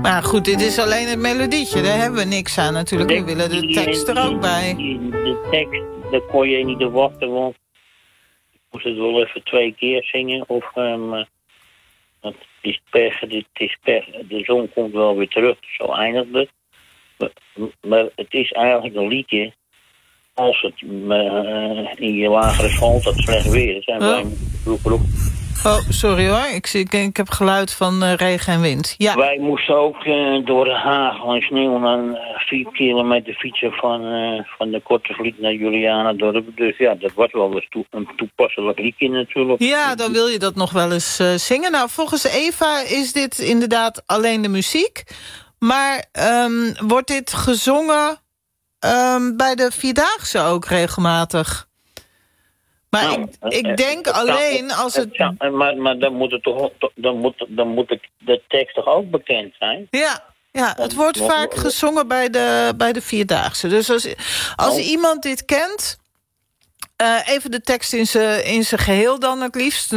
Maar goed, dit is alleen het melodietje. Daar hebben we niks aan natuurlijk. We willen de tekst er ook bij. De tekst, daar kon je niet op wachten, want ik moest het wel even 2 keer zingen. Want het is pech. De zon komt wel weer terug, zo eindigt het. Maar het is eigenlijk een liedje. Als het in je lagere school dat slecht weer is. En wij roepen op. Oh, sorry hoor. Ik heb geluid van regen en wind. Ja. Wij moesten ook door de hagel en sneeuw dan 4 kilometer fietsen van de Korte Vliet naar Julianadorp. Dus ja, dat was wel eens een toepasselijk liedje natuurlijk. Ja, dan wil je dat nog wel eens zingen. Nou, volgens Eva is dit inderdaad alleen de muziek. Maar wordt dit gezongen bij de Vierdaagse ook regelmatig? Maar nou, ik denk alleen als het... Maar dan moet het toch, dan moet de tekst toch ook bekend zijn? Ja, het wordt vaak gezongen bij de Vierdaagse. Dus als iemand dit kent, even de tekst in zijn geheel dan het liefst. 0800-1121.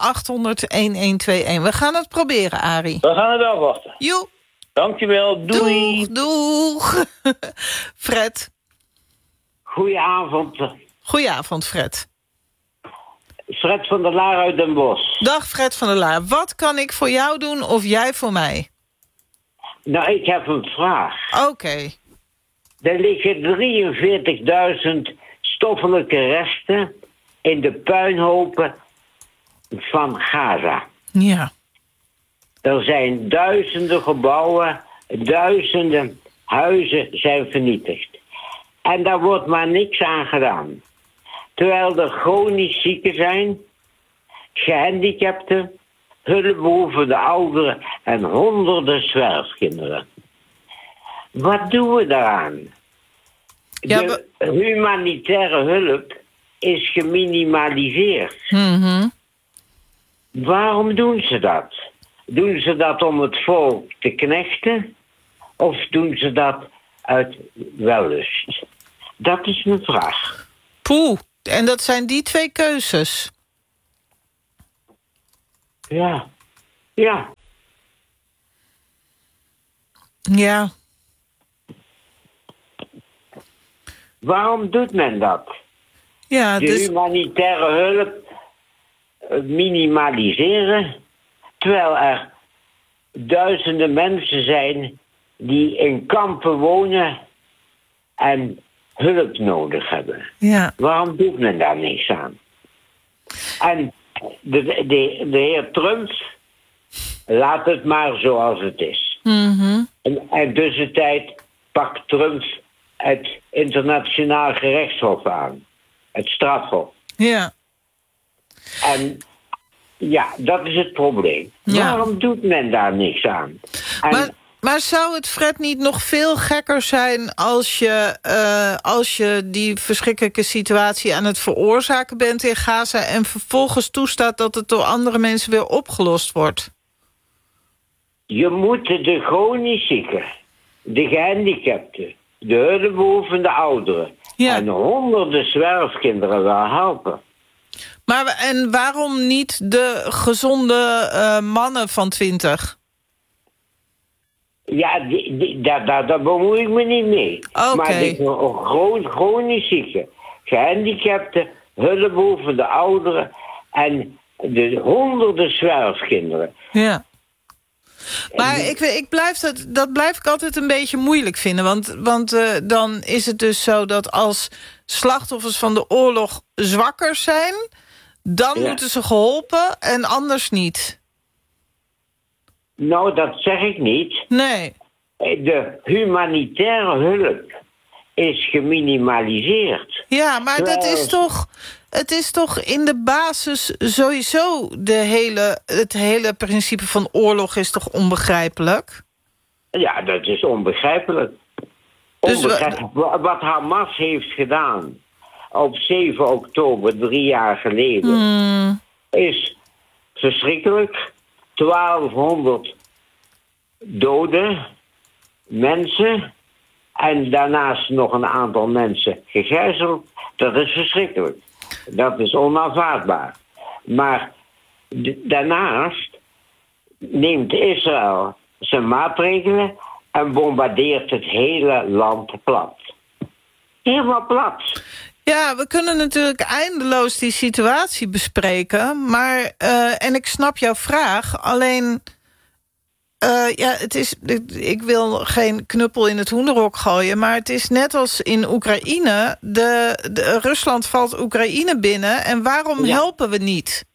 We gaan het proberen, Arie. We gaan het afwachten. Joe. Dankjewel, doei. Doeg. Fred. Goedenavond. Goedenavond, Fred. Fred van der Laar uit Den Bosch. Dag Fred van der Laar. Wat kan ik voor jou doen of jij voor mij? Nou, ik heb een vraag. Oké. Er liggen 43.000 stoffelijke resten in de puinhopen van Gaza. Ja. Er zijn duizenden gebouwen, duizenden huizen zijn vernietigd. En daar wordt maar niks aan gedaan. Terwijl er chronisch zieken zijn, gehandicapten, hulpbehoevende ouderen en honderden zwerfkinderen. Wat doen we daaraan? De humanitaire hulp is geminimaliseerd. Mm-hmm. Waarom doen ze dat? Doen ze dat om het volk te knechten? Of doen ze dat uit wellust? Dat is mijn vraag. Poeh, en dat zijn die 2 keuzes. Ja. Waarom doet men dat? Ja, de humanitaire hulp minimaliseren, terwijl er duizenden mensen zijn die in kampen wonen en hulp nodig hebben. Ja. Waarom doet men daar niks aan? En de heer Trump laat het maar zoals het is. Mm-hmm. En tussentijd pakt Trump het internationaal gerechtshof aan. Het strafhof. Ja. En ja, dat is het probleem. Ja. Waarom doet men daar niks aan? Maar zou het, Fred, niet nog veel gekker zijn als je die verschrikkelijke situatie aan het veroorzaken bent in Gaza en vervolgens toestaat dat het door andere mensen weer opgelost wordt? Je moet de chronisch zieken, de gehandicapten, de hulpbehoevende ouderen en honderden zwerfkinderen wel helpen. En waarom niet de gezonde mannen van 20? Ja, daar bemoei ik me niet mee. Okay. Maar de chronisch zieken, gehandicapten, hulpbehoevende ouderen en de honderden zwerfkinderen. Ja. Maar dat blijf ik altijd een beetje moeilijk vinden. Want dan is het dus zo dat als slachtoffers van de oorlog zwakker zijn, dan moeten ze geholpen en anders niet. Nou, dat zeg ik niet. Nee. De humanitaire hulp is geminimaliseerd. Ja, maar het is toch in de basis sowieso het hele principe van oorlog is toch onbegrijpelijk? Ja, dat is onbegrijpelijk. Wat Hamas heeft gedaan op 7 oktober 3 jaar geleden is verschrikkelijk. 1200 dode mensen en daarnaast nog een aantal mensen gegijzeld. Dat is verschrikkelijk. Dat is onaanvaardbaar. Maar daarnaast neemt Israël zijn maatregelen en bombardeert het hele land plat. Helemaal plat. Ja, we kunnen natuurlijk eindeloos die situatie bespreken. Maar, en ik snap jouw vraag, alleen... ik wil geen knuppel in het hoenderhok gooien... maar het is net als in Oekraïne. Rusland valt Oekraïne binnen. En waarom helpen we niet?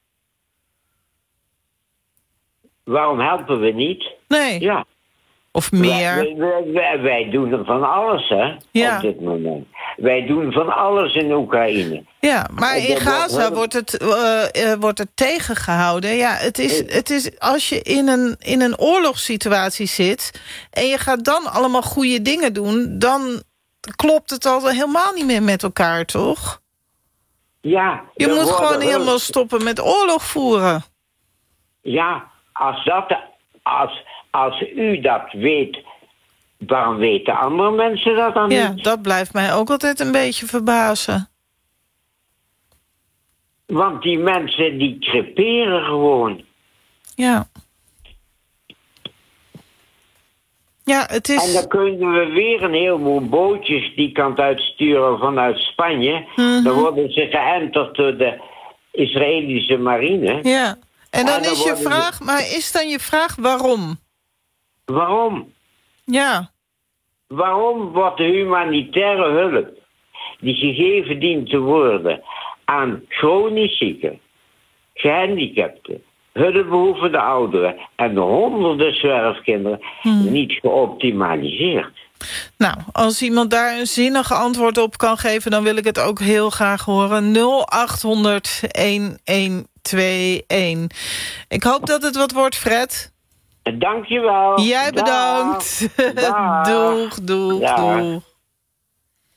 Waarom helpen we niet? Nee. Ja. Of meer. Wij doen van alles, hè, op dit moment. Wij doen van alles in Oekraïne. Ja, maar in Gaza wordt het tegengehouden. Ja, het is als je in een oorlogssituatie zit... en je gaat dan allemaal goede dingen doen... dan klopt het al helemaal niet meer met elkaar, toch? Ja. Je moet gewoon helemaal stoppen met oorlog voeren. Ja, als u dat weet, waarom weten andere mensen dat dan niet? Ja, dat blijft mij ook altijd een beetje verbazen. Want die mensen, die creperen gewoon. Ja. Ja, het is... En dan kunnen we weer een heleboel bootjes die kant uitsturen vanuit Spanje. Dan worden ze geënterd door de Israëlische marine. Ja. En dan is je vraag, maar is dan je vraag waarom? Waarom? Ja. Waarom wordt de humanitaire hulp die gegeven dient te worden aan chronisch zieken, gehandicapten, hulpbehoevende ouderen en de honderden zwerfkinderen niet geoptimaliseerd? Nou, als iemand daar een zinnig antwoord op kan geven... dan wil ik het ook heel graag horen. 0800-1121. Ik hoop dat het wat wordt, Fred. Dankjewel. Jij bedankt. Dag. Doeg.